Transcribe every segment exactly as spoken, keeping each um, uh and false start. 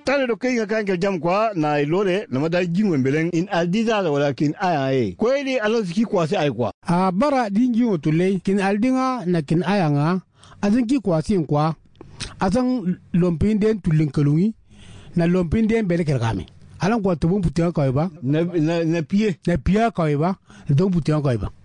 tare do kai kan ke jam kwa na ilore na mada jingwen belen in aldiza da walakin aya e kweli alon ski kwa sai ai kwa a bara dingi otule kin aldinga na kin aya nga azan ki kwa sin kwa azan lompin den tulin kalungi na lompin den bele kergame alan kwa to bumputi ka ba na na pie na pie ka ba do bumputi ka ba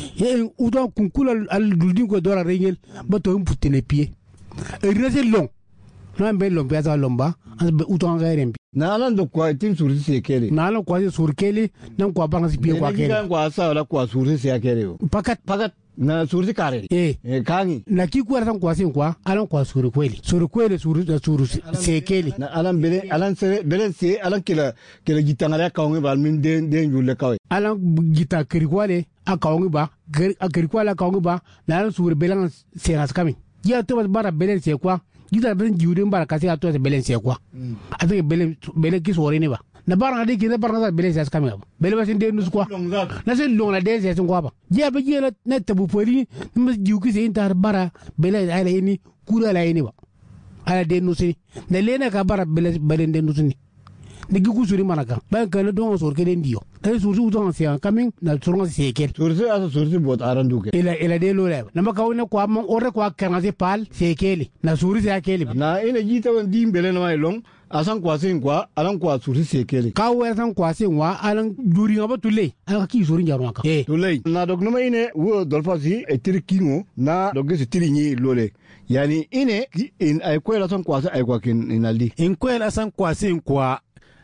ye udon kunkula al duldin ko dora rengel ba to bumputi ne pie e rese long na be lombe aza lomba an be udon ga rembi na alan do kwa tin sursi se kele na alan kwa sursi kele nan kwa bang pie kwa kele na kwa sa wala kwa sursi se kele pakat pakat na sursi kare eh e kangi na ki kwa san kwa sin kwa alan kwa suri kweli suri kweli suri da suri se kele na alan bele alan se bele se alan kila kila gitangara ka ngi bal min den den julle kawe alan gita kiri kwale aka ngi ba kiri kwale aka ngi ba na alan suri bele se has kami ya to bara bele se kwa gita ben jiudin bara kasi ato se bele se kwa ate bele bele ki sori ne ba na bara ngade ki na bara ngade bele se has kami ba bele ba sin de nus kwa na se long na de se sin kwa ba ya be je na tabu pori na jiu ki se intar bara bele ala ni kura la ni ba ala de nusi na lena ka bara bele bele de nusi ni gi kusuri manaka ba ka na don sor ke den dio ay suri uton se kamin na suron se ke sursi asa sursi bot aranduke ila ila de lo la na maka wona kwa mon ore kwa kan se pal se kele na suri se kele na ina jita wan dim bele na mai long asan kwa sin kwa alan kwa sursi se kele ka wa san kwa sin wa alan duri ngaba tulle ala ki suri njaro ka eh tulle na dog no mai ne wo dolfasi e tirkingo na dogese tirinyi lole yani ine in ay kwela san kwa sa ay kwa kin inaldi in kwela san kwa sin kwa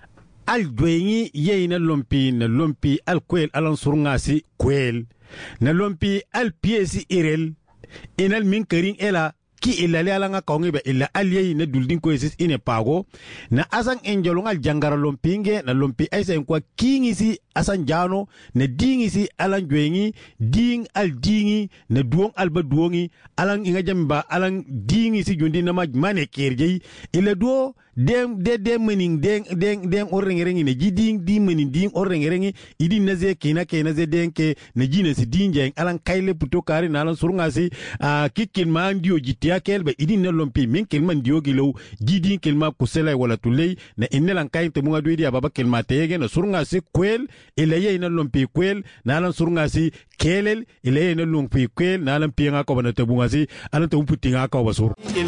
al dwenyi yey na lompi na lompi al kwel alan surngasi kwel na lompi al piesi irel inal min karin ela ki illa le alanga kawngi ba illa al yey na duldin ko esis ine pago na asan enjolo ngal jangara lompinge na lompi aysa en kwa kingi si asan jano na dingi si alan dwenyi ding al dingi na duong alba duongi alan inga jamba alan dingi si jundi na maj mane kerjey illa do dem de de mening den den den orrengerengi ne jiding di mening ding orrengerengi idi naze kina ke naze den ke ne jine si dinje alan kayle puto kari na alan surunga si a kikin man dio jitia kelbe idi ne lompi min kelman dio gilo jiding kelma kusela wala tulei na inelan kay te munga duidi ababa kelma tege na surunga si kwel ile na lompi kwel na alan surunga si kelel ile na lompi kwel na alan pianga ko bana te bunga si alan te umputinga ko basur